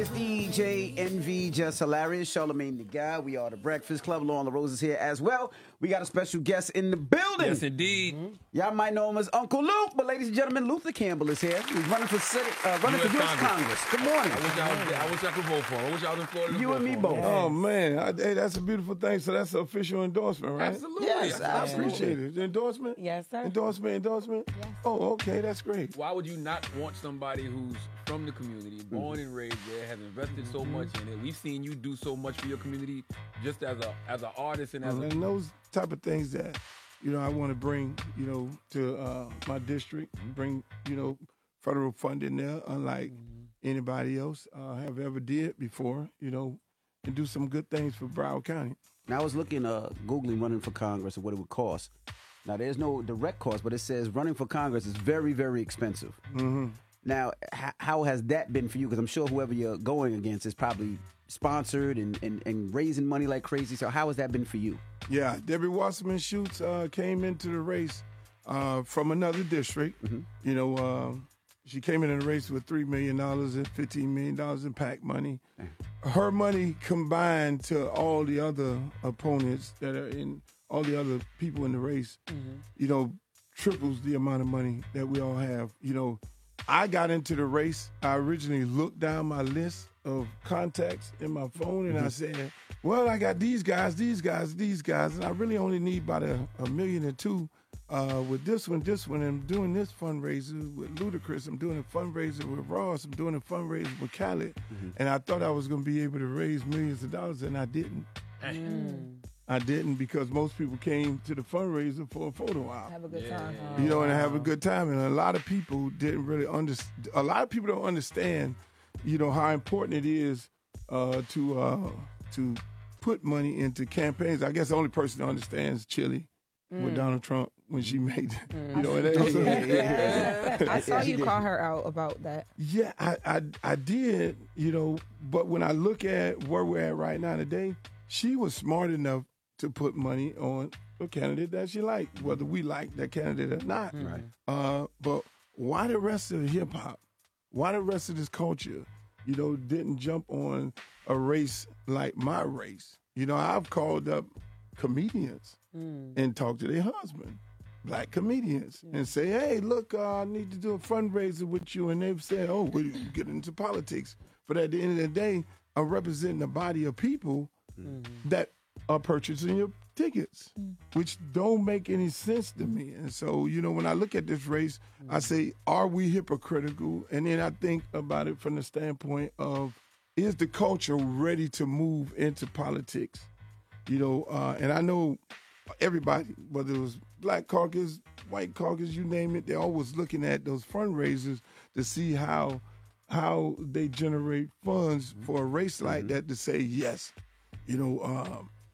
It's DJ NV, Just Hilarious, Charlamagne the Guy. We are the Breakfast Club. Lauren LaRose is here as well. We got a special guest in the building. Yes, indeed. Y'all might know him as Uncle Luke, but ladies and gentlemen, Luther Campbell is here. He's running for U.S. Congress. Good morning. I wish I could vote for him. I wish I was in Florida. You and me both. Oh, man. Hey, that's a beautiful thing. So that's an official endorsement, right? Absolutely. Yes, I appreciate it. The endorsement? Yes, sir. Endorsement? Yes. Oh, okay. That's great. Why would you not want somebody who's from the community, born and raised there, has invested so much in it? We've seen you do so much for your community just as an artist and as a... And those type of things that, I want to bring, to my district, bring, federal funding there, unlike anybody else have ever did before, and do some good things for Broward County. Now, I was looking, Googling running for Congress and what it would cost. Now, there's no direct cost, but it says running for Congress is very, very expensive. Mm-hmm. Now, how has that been for you? Because I'm sure whoever you're going against is probably sponsored and raising money like crazy. So how has that been for you? Yeah, Debbie Wasserman Schultz came into the race from another district. Mm-hmm. She came in the race with $3 million and $15 million in PAC money. Her money combined to all the other opponents that are in, all the other people in the race, triples the amount of money that we all have. I got into the race. I originally looked down my list of contacts in my phone, and I said, well, I got these guys, and I really only need about a million or two with this one, and I'm doing this fundraiser with Ludacris. I'm doing a fundraiser with Ross. I'm doing a fundraiser with Khaled. And I thought I was going to be able to raise millions of dollars, and I didn't. I didn't, because most people came to the fundraiser for a photo op. Have a good time. And have a good time. And a lot of people didn't really understand. A lot of people don't understand, how important it is to put money into campaigns. I guess the only person that understands Chile with Donald Trump when she made, I saw you call her out about that. Yeah, I did, but when I look at where we're at right now today, she was smart enough to put money on a candidate that she liked, whether we like that candidate or not. Right. But why the rest of hip hop? Why the rest of this culture, didn't jump on a race like my race? I've called up comedians and talked to their husband, black comedians, and say, hey, look, I need to do a fundraiser with you. And they've said, oh, we'll get into politics. But at the end of the day, I'm representing a body of people that are purchasing your tickets, which don't make any sense to me. And so, when I look at this race, I say, are we hypocritical? And then I think about it from the standpoint of, is the culture ready to move into politics? And I know everybody, whether it was Black Caucus, White Caucus, you name it, they're always looking at those fundraisers to see how they generate funds for a race like that to say, yes,